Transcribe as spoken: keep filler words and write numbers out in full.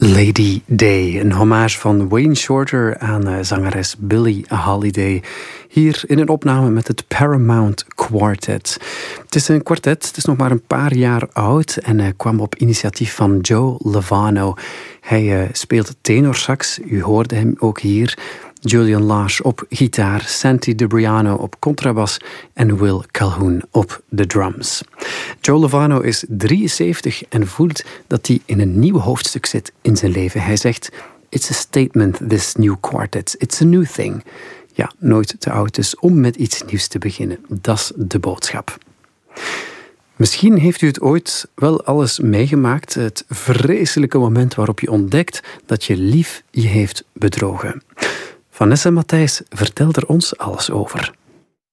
Lady Day, een hommage van Wayne Shorter aan uh, zangeres Billie Holiday. Hier in een opname met het Paramount Quartet. Het is een kwartet, het is nog maar een paar jaar oud en uh, kwam op initiatief van Joe Lovano. Hij uh, speelt tenorsax, u hoorde hem ook hier. Julian Lage op gitaar, Santi DeBriano op contrabas en Will Calhoun op de drums. Joe Lovano is drieënzeventig en voelt dat hij in een nieuw hoofdstuk zit in zijn leven. Hij zegt, it's a statement, this new quartet. It's a new thing. Ja, nooit te oud dus om met iets nieuws te beginnen. Dat is de boodschap. Misschien heeft u het ooit wel alles meegemaakt. Het vreselijke moment waarop je ontdekt dat je lief je heeft bedrogen. Vanessa Matthijs vertelt er ons alles over.